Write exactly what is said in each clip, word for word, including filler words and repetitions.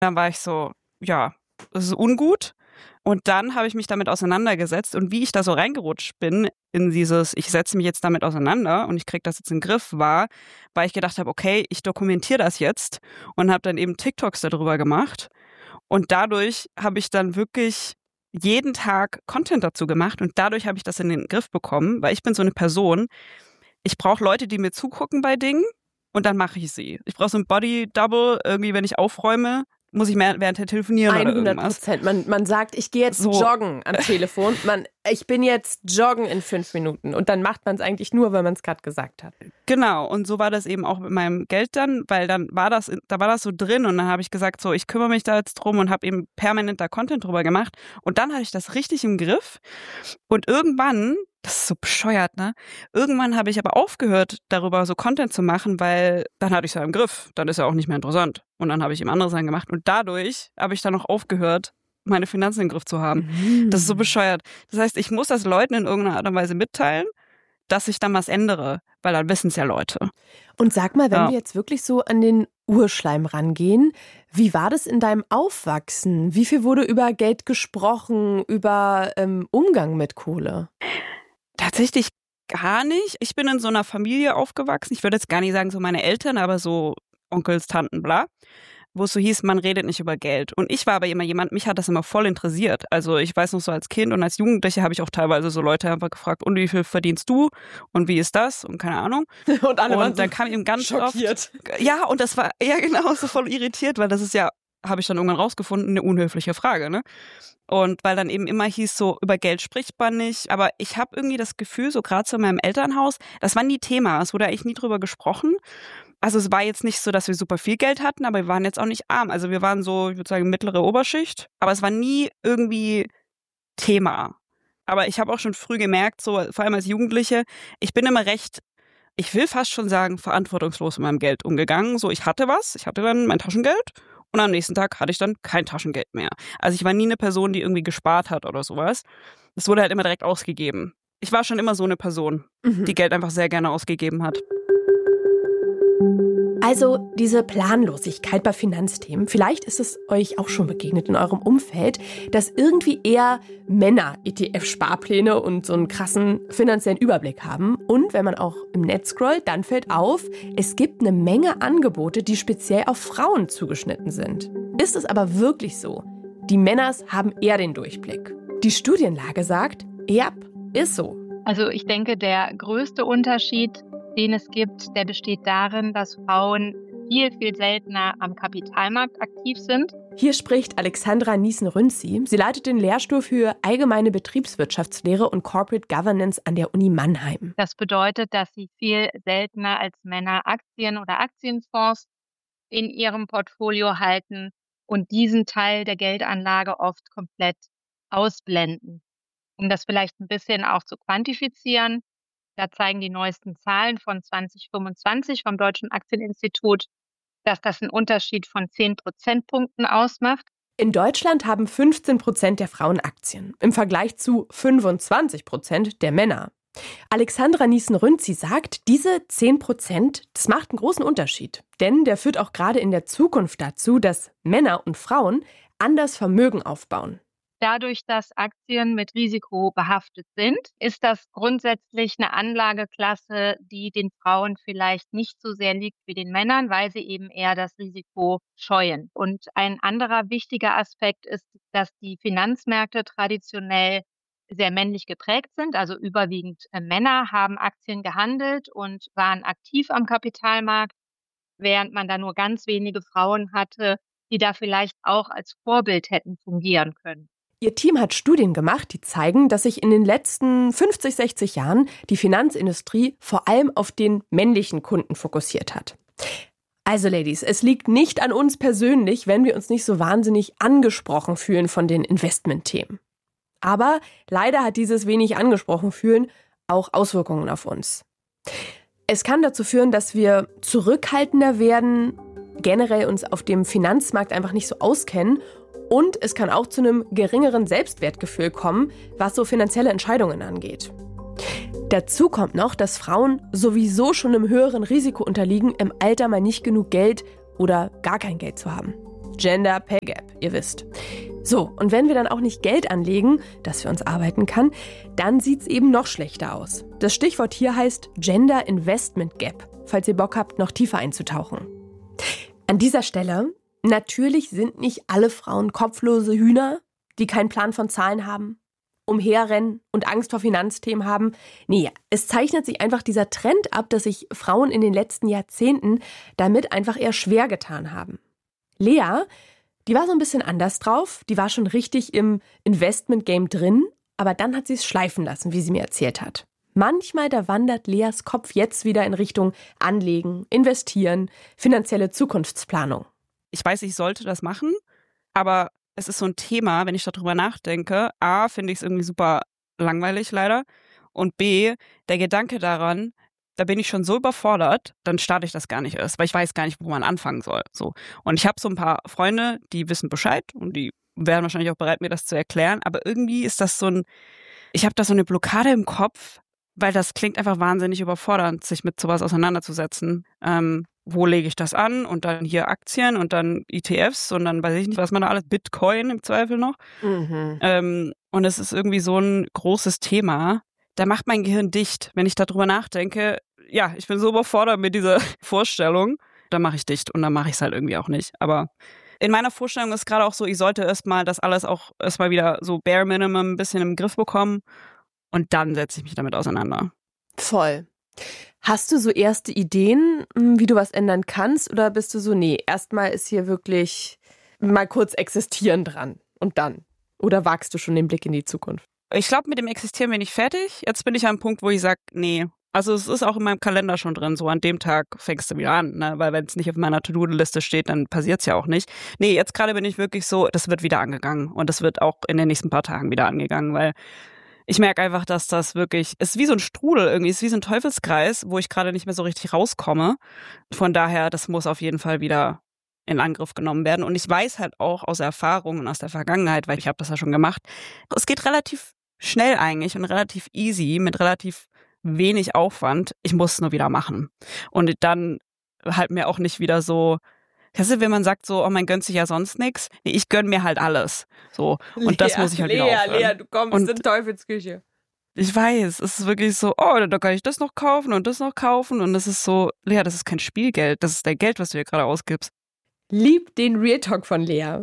Dann war ich so, ja, das ist ungut. Und dann habe ich mich damit auseinandergesetzt und wie ich da so reingerutscht bin in dieses, ich setze mich jetzt damit auseinander und ich kriege das jetzt in den Griff, war, weil ich gedacht habe, okay, ich dokumentiere das jetzt und habe dann eben TikToks darüber gemacht. Und dadurch habe ich dann wirklich jeden Tag Content dazu gemacht und dadurch habe ich das in den Griff bekommen, weil ich bin so eine Person, ich brauche Leute, die mir zugucken bei Dingen und dann mache ich sie. Ich brauche so ein Body-Double, irgendwie, wenn ich aufräume, muss ich mehr während telefonieren oder irgendwas. hundert Prozent. Man, man sagt, ich gehe jetzt so joggen am Telefon. Man, ich bin jetzt joggen in fünf Minuten. Und dann macht man es eigentlich nur, weil man es gerade gesagt hat. Genau. Und so war das eben auch mit meinem Geld dann, weil dann war das, da war das so drin und dann habe ich gesagt, so, ich kümmere mich da jetzt drum und habe eben permanent da Content drüber gemacht. Und dann hatte ich das richtig im Griff. Und irgendwann, das ist so bescheuert, ne? Irgendwann habe ich aber aufgehört, darüber so Content zu machen, weil dann hatte ich es ja im Griff. Dann ist ja auch nicht mehr interessant. Und dann habe ich eben andere Sachen gemacht. Und dadurch habe ich dann auch aufgehört, meine Finanzen im Griff zu haben. Mhm. Das ist so bescheuert. Das heißt, ich muss das Leuten in irgendeiner Art und Weise mitteilen, dass ich dann was ändere, weil dann wissen es ja Leute. Und sag mal, wenn ja. wir jetzt wirklich so an den Urschleim rangehen, wie war das in deinem Aufwachsen? Wie viel wurde über Geld gesprochen, über ähm, Umgang mit Kohle? Tatsächlich gar nicht. Ich bin in so einer Familie aufgewachsen. Ich würde jetzt gar nicht sagen so meine Eltern, aber so Onkels, Tanten, bla. Wo es so hieß, man redet nicht über Geld. Und ich war aber immer jemand, mich hat das immer voll interessiert. Also ich weiß noch so als Kind und als Jugendliche habe ich auch teilweise so Leute einfach gefragt, und wie viel verdienst du? Und wie ist das? Und keine Ahnung. Und alle waren und dann kam ihm ganz schockiert. Oft, ja, und das war, ja genau, so voll irritiert, weil das ist ja, habe ich dann irgendwann rausgefunden, eine unhöfliche Frage, ne? Und weil dann eben immer hieß so, über Geld spricht man nicht. Aber ich habe irgendwie das Gefühl, so gerade so in meinem Elternhaus, das war nie Thema. Es wurde eigentlich nie drüber gesprochen. Also es war jetzt nicht so, dass wir super viel Geld hatten, aber wir waren jetzt auch nicht arm. Also wir waren so, ich würde sagen, mittlere Oberschicht. Aber es war nie irgendwie Thema. Aber ich habe auch schon früh gemerkt, so vor allem als Jugendliche, ich bin immer recht, ich will fast schon sagen, verantwortungslos mit meinem Geld umgegangen. So, ich hatte was, ich hatte dann mein Taschengeld. Und am nächsten Tag hatte ich dann kein Taschengeld mehr. Also ich war nie eine Person, die irgendwie gespart hat oder sowas. Es wurde halt immer direkt ausgegeben. Ich war schon immer so eine Person, mhm. die Geld einfach sehr gerne ausgegeben hat. Also diese Planlosigkeit bei Finanzthemen, vielleicht ist es euch auch schon begegnet in eurem Umfeld, dass irgendwie eher Männer E T F-Sparpläne und so einen krassen finanziellen Überblick haben. Und wenn man auch im Netz scrollt, dann fällt auf, es gibt eine Menge Angebote, die speziell auf Frauen zugeschnitten sind. Ist es aber wirklich so? Die Männers haben eher den Durchblick. Die Studienlage sagt, ja, ist so. Also ich denke, der größte Unterschied, den es gibt, der besteht darin, dass Frauen viel, viel seltener am Kapitalmarkt aktiv sind. Hier spricht Alexandra Niesen-Rünzi. Sie leitet den Lehrstuhl für Allgemeine Betriebswirtschaftslehre und Corporate Governance an der Uni Mannheim. Das bedeutet, dass sie viel seltener als Männer Aktien oder Aktienfonds in ihrem Portfolio halten und diesen Teil der Geldanlage oft komplett ausblenden. Um das vielleicht ein bisschen auch zu quantifizieren, da zeigen die neuesten Zahlen von zwanzig fünfundzwanzig vom Deutschen Aktieninstitut, dass das einen Unterschied von zehn Prozentpunkten ausmacht. In Deutschland haben fünfzehn Prozent der Frauen Aktien, im Vergleich zu fünfundzwanzig Prozent der Männer. Alexandra Niesen-Rünzi sagt, diese zehn Prozent, das macht einen großen Unterschied. Denn der führt auch gerade in der Zukunft dazu, dass Männer und Frauen anders Vermögen aufbauen. Dadurch, dass Aktien mit Risiko behaftet sind, ist das grundsätzlich eine Anlageklasse, die den Frauen vielleicht nicht so sehr liegt wie den Männern, weil sie eben eher das Risiko scheuen. Und ein anderer wichtiger Aspekt ist, dass die Finanzmärkte traditionell sehr männlich geprägt sind. Also überwiegend Männer haben Aktien gehandelt und waren aktiv am Kapitalmarkt, während man da nur ganz wenige Frauen hatte, die da vielleicht auch als Vorbild hätten fungieren können. Ihr Team hat Studien gemacht, die zeigen, dass sich in den letzten fünfzig, sechzig Jahren die Finanzindustrie vor allem auf den männlichen Kunden fokussiert hat. Also Ladies, es liegt nicht an uns persönlich, wenn wir uns nicht so wahnsinnig angesprochen fühlen von den Investmentthemen. Aber leider hat dieses wenig angesprochen fühlen auch Auswirkungen auf uns. Es kann dazu führen, dass wir zurückhaltender werden, generell uns auf dem Finanzmarkt einfach nicht so auskennen. Und es kann auch zu einem geringeren Selbstwertgefühl kommen, was so finanzielle Entscheidungen angeht. Dazu kommt noch, dass Frauen sowieso schon einem höheren Risiko unterliegen, im Alter mal nicht genug Geld oder gar kein Geld zu haben. Gender Pay Gap, ihr wisst. So, und wenn wir dann auch nicht Geld anlegen, das für uns arbeiten kann, dann sieht's eben noch schlechter aus. Das Stichwort hier heißt Gender Investment Gap, falls ihr Bock habt, noch tiefer einzutauchen. An dieser Stelle, natürlich sind nicht alle Frauen kopflose Hühner, die keinen Plan von Zahlen haben, umherrennen und Angst vor Finanzthemen haben. Nee, es zeichnet sich einfach dieser Trend ab, dass sich Frauen in den letzten Jahrzehnten damit einfach eher schwer getan haben. Lea, die war so ein bisschen anders drauf, die war schon richtig im Investment-Game drin, aber dann hat sie es schleifen lassen, wie sie mir erzählt hat. Manchmal, da wandert Leas Kopf jetzt wieder in Richtung Anlegen, Investieren, finanzielle Zukunftsplanung. Ich weiß, ich sollte das machen, aber es ist so ein Thema, wenn ich darüber nachdenke. A, finde ich es irgendwie super langweilig leider. Und B, der Gedanke daran, da bin ich schon so überfordert, dann starte ich das gar nicht erst, weil ich weiß gar nicht, wo man anfangen soll. So. Und ich habe so ein paar Freunde, die wissen Bescheid und die wären wahrscheinlich auch bereit, mir das zu erklären. Aber irgendwie ist das so ein, ich habe da so eine Blockade im Kopf, weil das klingt einfach wahnsinnig überfordernd, sich mit sowas auseinanderzusetzen. Ähm, wo lege ich das an? Und dann hier Aktien und dann E T Fs und dann weiß ich nicht, was man da alles, Bitcoin im Zweifel noch. Mhm. Ähm, und es ist irgendwie so ein großes Thema. Da macht mein Gehirn dicht, wenn ich darüber nachdenke. Ja, ich bin so überfordert mit dieser Vorstellung. Dann mache ich dicht und dann mache ich es halt irgendwie auch nicht. Aber in meiner Vorstellung ist gerade auch so, ich sollte erstmal das alles auch erstmal wieder so bare minimum ein bisschen im Griff bekommen. Und dann setze ich mich damit auseinander. Voll. Hast du so erste Ideen, wie du was ändern kannst? Oder bist du so, nee, erstmal ist hier wirklich mal kurz Existieren dran und dann? Oder wagst du schon den Blick in die Zukunft? Ich glaube, mit dem Existieren bin ich fertig. Jetzt bin ich an einem Punkt, wo ich sage, nee. Also es ist auch in meinem Kalender schon drin, so an dem Tag fängst du wieder an, ne? Weil wenn es nicht auf meiner To-Do-Liste steht, dann passiert es ja auch nicht. Nee, jetzt gerade bin ich wirklich so, das wird wieder angegangen und das wird auch in den nächsten paar Tagen wieder angegangen, weil ich merke einfach, dass das wirklich, es ist wie so ein Strudel irgendwie, es ist wie so ein Teufelskreis, wo ich gerade nicht mehr so richtig rauskomme. Von daher, das muss auf jeden Fall wieder in Angriff genommen werden. Und ich weiß halt auch aus Erfahrung und aus der Vergangenheit, weil ich habe das ja schon gemacht, es geht relativ schnell eigentlich und relativ easy, mit relativ wenig Aufwand. Ich muss es nur wieder machen. Und dann halt mir auch nicht wieder so, weißt du, wenn man sagt so, oh, man gönnt sich ja sonst nichts. Nee, ich gönn mir halt alles. So. Und Lea, das muss ich halt Lea, wieder aufhören. Lea, du kommst und in Teufelsküche. Ich weiß, es ist wirklich so, oh, da kann ich das noch kaufen und das noch kaufen. Und das ist so, Lea, das ist kein Spielgeld. Das ist dein Geld, was du hier gerade ausgibst. Lieb den Real Talk von Lea.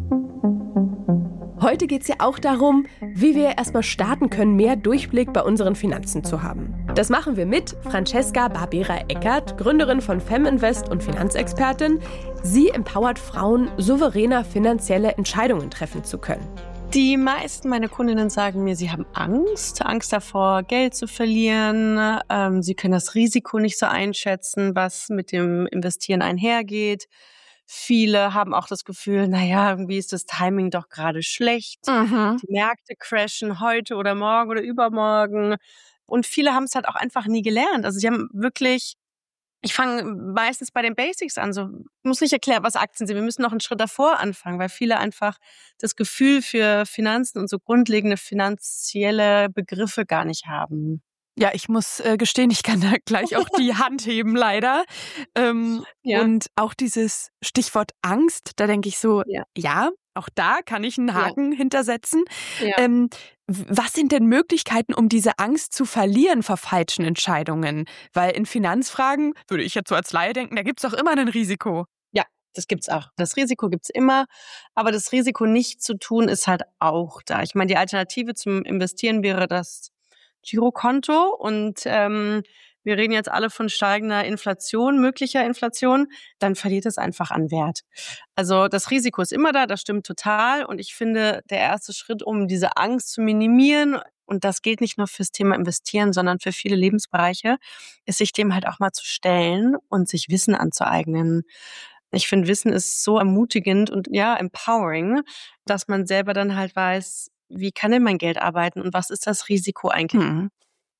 Heute geht es ja auch darum, wie wir erstmal starten können, mehr Durchblick bei unseren Finanzen zu haben. Das machen wir mit Francesca Barbera-Eckert, Gründerin von Feminvest und Finanzexpertin. Sie empowert Frauen, souveräner finanzielle Entscheidungen treffen zu können. Die meisten meiner Kundinnen sagen mir, sie haben Angst, Angst davor, Geld zu verlieren. Ähm, sie können das Risiko nicht so einschätzen, was mit dem Investieren einhergeht. Viele haben auch das Gefühl, naja, irgendwie ist das Timing doch gerade schlecht. Mhm. Die Märkte crashen heute oder morgen oder übermorgen. Und viele haben es halt auch einfach nie gelernt. Also sie haben wirklich, ich fange meistens bei den Basics an. So, ich muss nicht erklären, was Aktien sind. Wir müssen noch einen Schritt davor anfangen, weil viele einfach das Gefühl für Finanzen und so grundlegende finanzielle Begriffe gar nicht haben. Ja, ich muss äh, gestehen, ich kann da gleich auch die Hand heben, leider. Ähm, ja. Und auch dieses Stichwort Angst, da denke ich so, ja. ja, auch da kann ich einen Haken ja. hintersetzen. Ja. Ähm, was sind denn Möglichkeiten, um diese Angst zu verlieren vor falschen Entscheidungen? Weil in Finanzfragen, würde ich jetzt so als Laie denken, da gibt's doch immer ein Risiko. Ja, das gibt's auch. Das Risiko gibt's immer, aber das Risiko nicht zu tun ist halt auch da. Ich meine, die Alternative zum Investieren wäre das Girokonto und ähm, wir reden jetzt alle von steigender Inflation, möglicher Inflation, dann verliert es einfach an Wert. Also das Risiko ist immer da, das stimmt total und ich finde, der erste Schritt, um diese Angst zu minimieren, und das gilt nicht nur fürs Thema Investieren, sondern für viele Lebensbereiche, ist sich dem halt auch mal zu stellen und sich Wissen anzueignen. Ich finde, Wissen ist so ermutigend und ja, empowering, dass man selber dann halt weiß, wie kann denn mein Geld arbeiten und was ist das Risiko eigentlich? Hm.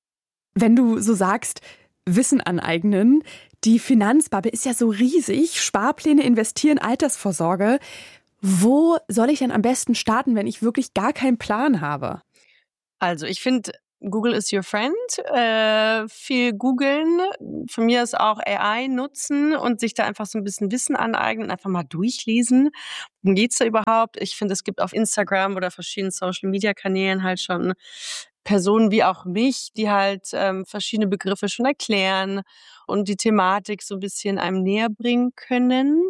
Wenn du so sagst, Wissen aneignen, die Finanzbubble ist ja so riesig, Sparpläne, investieren, Altersvorsorge. Wo soll ich denn am besten starten, wenn ich wirklich gar keinen Plan habe? Also ich finde, Google is your friend. Äh, viel googeln. Von mir ist auch A I nutzen und sich da einfach so ein bisschen Wissen aneignen, einfach mal durchlesen. Worum geht's da überhaupt? Ich finde, es gibt auf Instagram oder verschiedenen Social-Media-Kanälen halt schon Personen wie auch mich, die halt ähm, verschiedene Begriffe schon erklären und die Thematik so ein bisschen einem näher bringen können.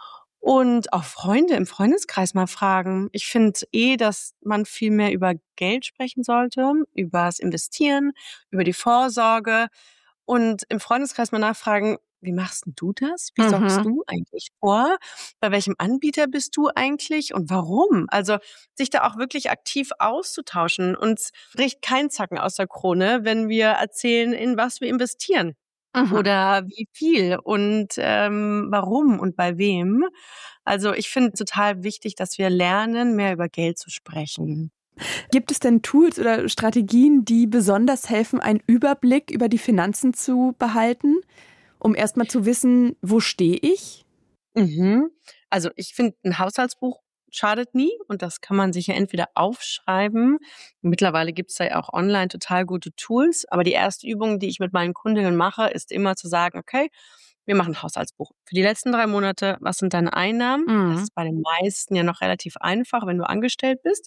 Und auch Freunde im Freundeskreis mal fragen. Ich finde eh, dass man viel mehr über Geld sprechen sollte, über das Investieren, über die Vorsorge und im Freundeskreis mal nachfragen, wie machst denn du das? Wie sorgst Mhm. du eigentlich vor? Bei welchem Anbieter bist du eigentlich und warum? Also sich da auch wirklich aktiv auszutauschen. Uns bricht kein Zacken aus der Krone, wenn wir erzählen, in was wir investieren. Mhm. Oder wie viel und ähm, warum und bei wem. Also ich finde total wichtig, dass wir lernen, mehr über Geld zu sprechen. Gibt es denn Tools oder Strategien, die besonders helfen, einen Überblick über die Finanzen zu behalten, um erstmal zu wissen, wo stehe ich? Mhm. Also ich finde, ein Haushaltsbuch schadet nie und das kann man sich ja entweder aufschreiben. Mittlerweile gibt es ja auch online total gute Tools, aber die erste Übung, die ich mit meinen Kundinnen mache, ist immer zu sagen, okay, wir machen ein Haushaltsbuch. Für die letzten drei Monate, was sind deine Einnahmen? Mhm. Das ist bei den meisten ja noch relativ einfach, wenn du angestellt bist.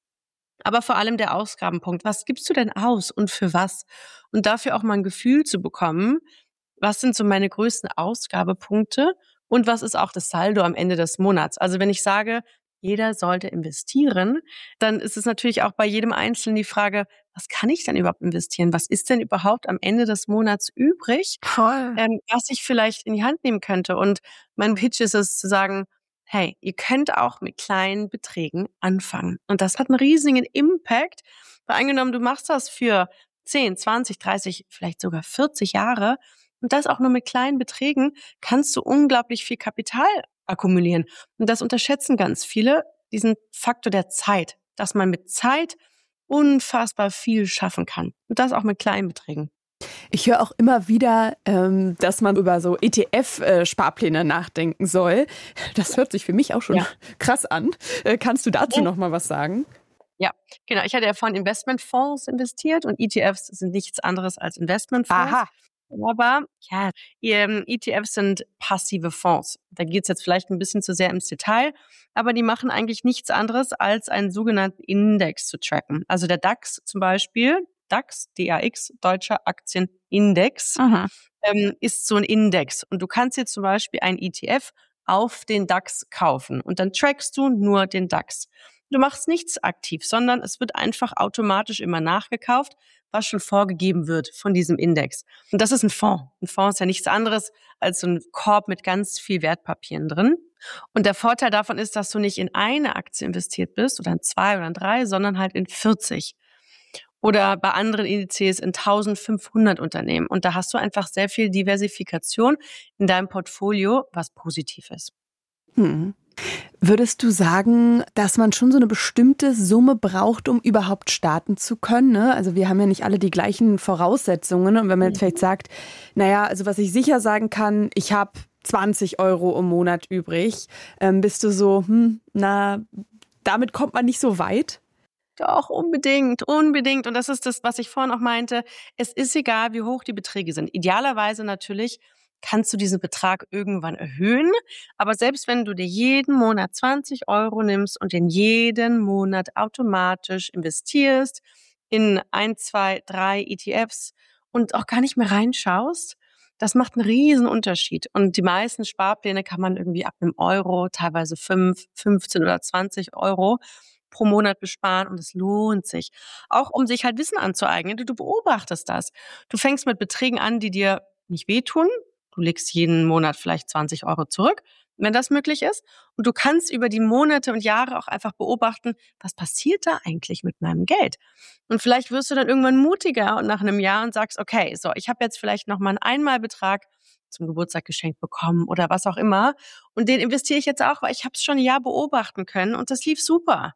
Aber vor allem der Ausgabenpunkt. Was gibst du denn aus und für was? Und dafür auch mal ein Gefühl zu bekommen, was sind so meine größten Ausgabepunkte und was ist auch das Saldo am Ende des Monats? Also wenn ich sage, jeder sollte investieren, dann ist es natürlich auch bei jedem Einzelnen die Frage, was kann ich denn überhaupt investieren? Was ist denn überhaupt am Ende des Monats übrig, Voll. ähm, was ich vielleicht in die Hand nehmen könnte? Und mein Pitch ist es zu sagen, hey, ihr könnt auch mit kleinen Beträgen anfangen. Und das hat einen riesigen Impact, weil angenommen, du machst das für zehn, zwanzig, dreißig, vielleicht sogar vierzig Jahre und das auch nur mit kleinen Beträgen, kannst du unglaublich viel Kapital akkumulieren. Und das unterschätzen ganz viele, diesen Faktor der Zeit, dass man mit Zeit unfassbar viel schaffen kann. Und das auch mit kleinen Beträgen. Ich höre auch immer wieder, ähm, dass man über so E T F-Sparpläne nachdenken soll. Das hört sich für mich auch schon Ja. krass an. Äh, kannst du dazu Ja. noch mal was sagen? Ja, genau. Ich hatte ja vorhin Investmentfonds investiert und E T Fs sind nichts anderes als Investmentfonds. Aha. Aber ja, ähm, E T Fs sind passive Fonds. Da geht es jetzt vielleicht ein bisschen zu sehr ins Detail, aber die machen eigentlich nichts anderes, als einen sogenannten Index zu tracken. Also der DAX zum Beispiel, DAX, D A X, Deutscher Aktienindex, Mhm. ähm, ist so ein Index. Und du kannst jetzt zum Beispiel einen E T F auf den DAX kaufen und dann trackst du nur den DAX. Du machst nichts aktiv, sondern es wird einfach automatisch immer nachgekauft, was schon vorgegeben wird von diesem Index. Und das ist ein Fonds. Ein Fonds ist ja nichts anderes als so ein Korb mit ganz viel Wertpapieren drin. Und der Vorteil davon ist, dass du nicht in eine Aktie investiert bist oder in zwei oder in drei, sondern halt in vierzig. Oder bei anderen Indizes in eintausendfünfhundert Unternehmen. Und da hast du einfach sehr viel Diversifikation in deinem Portfolio, was positiv ist. Hm. Würdest du sagen, dass man schon so eine bestimmte Summe braucht, um überhaupt starten zu können? Ne? Also wir haben ja nicht alle die gleichen Voraussetzungen. Und wenn man jetzt vielleicht sagt, naja, also was ich sicher sagen kann, ich habe zwanzig Euro im Monat übrig, ähm, bist du so, hm, na, damit kommt man nicht so weit? Doch, unbedingt, unbedingt. Und das ist das, was ich vorhin auch meinte. Es ist egal, wie hoch die Beträge sind. Idealerweise natürlich kannst du diesen Betrag irgendwann erhöhen. Aber selbst wenn du dir jeden Monat zwanzig Euro nimmst und in jeden Monat automatisch investierst in ein, zwei, drei E T Fs und auch gar nicht mehr reinschaust, das macht einen riesen Unterschied. Und die meisten Sparpläne kann man irgendwie ab einem Euro, teilweise fünf, fünfzehn oder zwanzig Euro pro Monat besparen und es lohnt sich. Auch um sich halt Wissen anzueignen. Du, du beobachtest das. Du fängst mit Beträgen an, die dir nicht wehtun. Du legst jeden Monat vielleicht zwanzig Euro zurück, wenn das möglich ist. Und du kannst über die Monate und Jahre auch einfach beobachten, was passiert da eigentlich mit meinem Geld? Und vielleicht wirst du dann irgendwann mutiger und nach einem Jahr und sagst, okay, so, ich habe jetzt vielleicht noch mal einen Einmalbetrag zum Geburtstag geschenkt bekommen oder was auch immer. Und den investiere ich jetzt auch, weil ich habe es schon ein Jahr beobachten können und das lief super.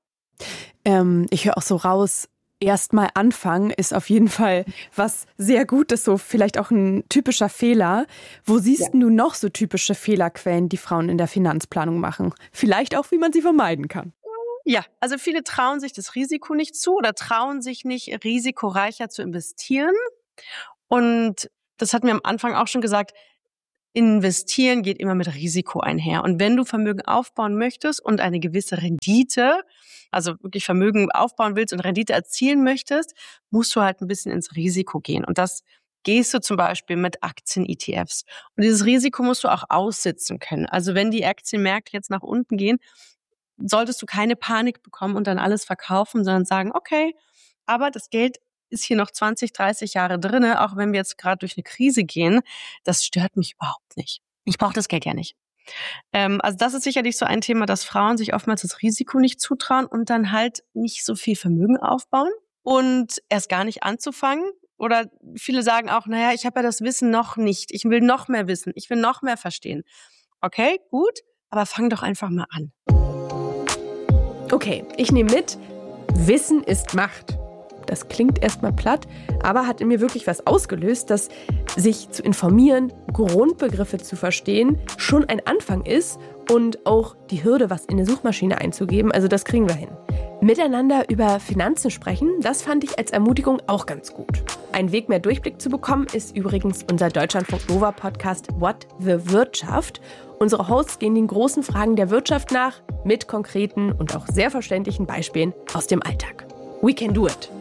Ähm, ich höre auch so raus, erstmal anfangen ist auf jeden Fall was sehr Gutes, so vielleicht auch ein typischer Fehler. Wo siehst Ja. du noch so typische Fehlerquellen, die Frauen in der Finanzplanung machen? Vielleicht auch, wie man sie vermeiden kann. Ja, also viele trauen sich das Risiko nicht zu oder trauen sich nicht, risikoreicher zu investieren. Und das hatten wir am Anfang auch schon gesagt, investieren geht immer mit Risiko einher. Und wenn du Vermögen aufbauen möchtest und eine gewisse Rendite, also wirklich Vermögen aufbauen willst und Rendite erzielen möchtest, musst du halt ein bisschen ins Risiko gehen. Und das gehst du zum Beispiel mit Aktien-E T Fs. Und dieses Risiko musst du auch aussitzen können. Also wenn die Aktienmärkte jetzt nach unten gehen, solltest du keine Panik bekommen und dann alles verkaufen, sondern sagen, okay, aber das Geld ist hier noch zwanzig, dreißig Jahre drinne, auch wenn wir jetzt gerade durch eine Krise gehen. Das stört mich überhaupt nicht. Ich brauche das Geld ja nicht. Ähm, also das ist sicherlich so ein Thema, dass Frauen sich oftmals das Risiko nicht zutrauen und dann halt nicht so viel Vermögen aufbauen und erst gar nicht anzufangen. Oder viele sagen auch, naja, ich habe ja das Wissen noch nicht. Ich will noch mehr wissen. Ich will noch mehr verstehen. Okay, gut, aber fang doch einfach mal an. Okay, ich nehme mit, Wissen ist Macht. Das klingt erstmal platt, aber hat in mir wirklich was ausgelöst, dass sich zu informieren, Grundbegriffe zu verstehen, schon ein Anfang ist und auch die Hürde, was in eine Suchmaschine einzugeben, also das kriegen wir hin. Miteinander über Finanzen sprechen, das fand ich als Ermutigung auch ganz gut. Ein Weg, mehr Durchblick zu bekommen, ist übrigens unser Deutschlandfunk Nova Podcast What the Wirtschaft. Unsere Hosts gehen den großen Fragen der Wirtschaft nach, mit konkreten und auch sehr verständlichen Beispielen aus dem Alltag. We can do it!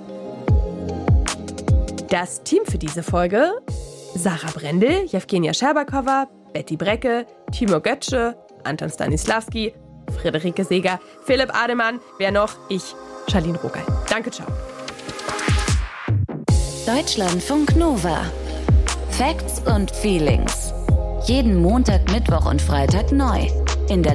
Das Team für diese Folge: Sarah Brendel, Jewgenia Scherbakowa, Betty Brecke, Timo Götzsche, Anton Stanislawski, Friederike Seeger, Philipp Ademann, wer noch? Ich, Charlene Rogal. Danke, ciao. Deutschlandfunk Nova. Facts und Feelings. Jeden Montag, Mittwoch und Freitag neu. In der